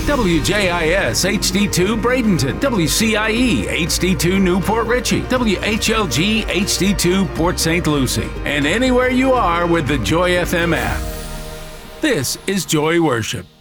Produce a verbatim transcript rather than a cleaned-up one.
W J I S H D two Bradenton, W C I E H D two Newport Richey, W H L G H D two Port Saint Lucie, and anywhere you are with the Joy F M app. This is Joy Worship.